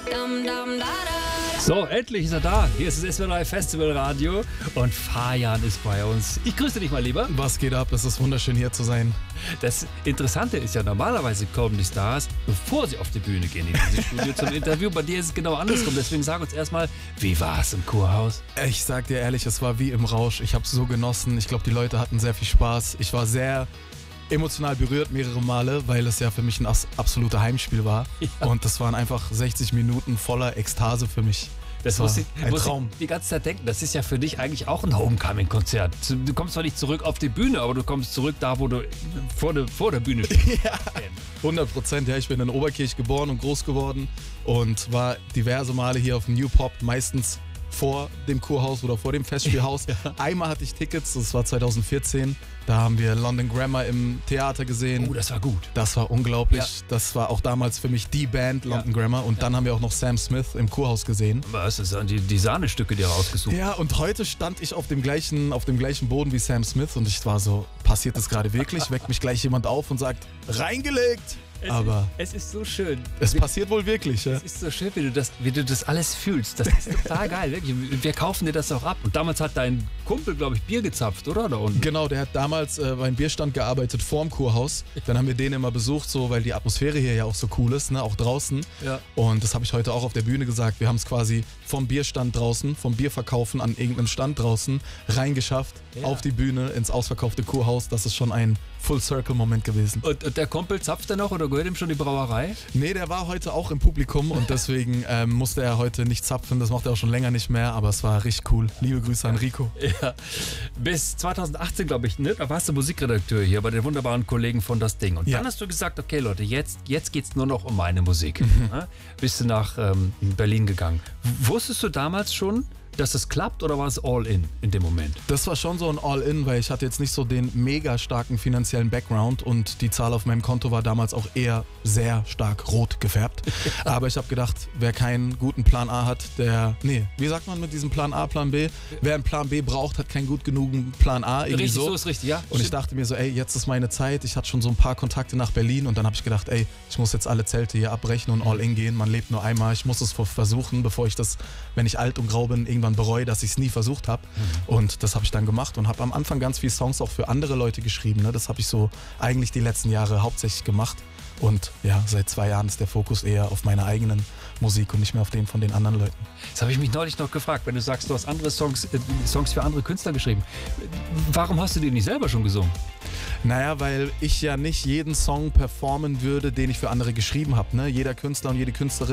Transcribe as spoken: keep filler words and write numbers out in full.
So, endlich ist er da. Hier ist das S W R drei Festival Radio und Fajan ist bei uns. Ich grüße dich mal lieber. Was geht ab? Es ist wunderschön hier zu sein. Das Interessante ist ja, normalerweise kommen die Stars, bevor sie auf die Bühne gehen in dieses Studio zum Interview. Bei dir ist es genau andersrum. Deswegen sag uns erstmal, wie war es im Kurhaus? Ich sag dir ehrlich, es war wie im Rausch. Ich habe es so genossen. Ich glaube, die Leute hatten sehr viel Spaß. Ich war sehr emotional berührt mehrere Male, weil es ja für mich ein absolutes Heimspiel war. Ja. Und das waren einfach sechzig Minuten voller Ekstase für mich. Das, das muss ich, ein muss Traum. Ich die ganze Zeit denken, das ist ja für dich eigentlich auch ein Homecoming-Konzert. Du kommst zwar nicht zurück auf die Bühne, aber du kommst zurück da, wo du vor, de, vor der Bühne stehst. Ja, hundert Prozent. Ja, ich bin in Oberkirch geboren und groß geworden und war diverse Male hier auf dem New Pop, meistens vor dem Kurhaus oder vor dem Festspielhaus. Ja. Einmal hatte ich Tickets, das war zwanzig vierzehn. Da haben wir London Grammar im Theater gesehen. Oh, das war gut. Das war unglaublich. Ja. Das war auch damals für mich die Band, London ja. Grammar. Und ja. dann haben wir auch noch Sam Smith im Kurhaus gesehen. Was ist das? Die, die Sahnestücke, die rausgesucht. Ja, und heute stand ich auf dem gleichen, auf dem gleichen Boden wie Sam Smith und ich war so, passiert das gerade wirklich? Weckt mich gleich jemand auf und sagt, reingelegt! Es Aber ist, es ist so schön. Es wie, passiert wohl wirklich, ja. Es ist so schön, wie du das, wie du das alles fühlst. Das ist total geil, wirklich. Wir kaufen dir das auch ab. Und damals hat dein Kumpel, glaube ich, Bier gezapft, oder? Da unten. Genau, der hat damals äh, beim Bierstand gearbeitet vorm Kurhaus. Dann haben wir den immer besucht, so, weil die Atmosphäre hier ja auch so cool ist, ne? Auch draußen. Ja. Und das habe ich heute auch auf der Bühne gesagt. Wir haben es quasi vom Bierstand draußen, vom Bierverkaufen an irgendeinem Stand draußen reingeschafft, ja. auf die Bühne, ins ausverkaufte Kurhaus. Das ist schon ein Full-Circle-Moment gewesen. Und, und der Kumpel zapft er noch oder gehört ihm schon die Brauerei? Nee, der war heute auch im Publikum und deswegen ähm, musste er heute nicht zapfen. Das macht er auch schon länger nicht mehr, aber es war richtig cool. Liebe Grüße an Rico. Ja. Bis zwanzig achtzehn, glaube ich, ne? Da warst du Musikredakteur hier bei den wunderbaren Kollegen von Das Ding. Und ja. dann hast du gesagt, okay Leute, jetzt, jetzt geht es nur noch um meine Musik. Mhm. Ja? Bist du nach ähm, Berlin gegangen. Wusstest du damals schon, dass es klappt oder war es All-In in dem Moment? Das war schon so ein All-In, weil ich hatte jetzt nicht so den mega starken finanziellen Background und die Zahl auf meinem Konto war damals auch eher sehr stark rot gefärbt. Aber ich habe gedacht, wer keinen guten Plan A hat, der, nee, wie sagt man mit diesem Plan A, Plan B? Wer einen Plan B braucht, hat keinen gut genugen Plan A. Irgendwie richtig, so. so ist richtig, ja. Und ich dachte mir so, ey, jetzt ist meine Zeit. Ich hatte schon so ein paar Kontakte nach Berlin und dann habe ich gedacht, ey, ich muss jetzt alle Zelte hier abbrechen und All-In gehen. Man lebt nur einmal, ich muss es versuchen, bevor ich das, wenn ich alt und grau bin, irgendwann bereue, dass ich es nie versucht habe. Mhm. Und das habe ich dann gemacht und habe am Anfang ganz viele Songs auch für andere Leute geschrieben. Ne? Das habe ich so eigentlich die letzten Jahre hauptsächlich gemacht. Und ja, seit zwei Jahren ist der Fokus eher auf meiner eigenen Musik und nicht mehr auf den von den anderen Leuten. Das habe ich mich neulich noch gefragt, wenn du sagst, du hast andere Songs, äh, Songs für andere Künstler geschrieben. Warum hast du die nicht selber schon gesungen? Naja, weil ich ja nicht jeden Song performen würde, den ich für andere geschrieben habe. Ne? Jeder Künstler und jede Künstlerin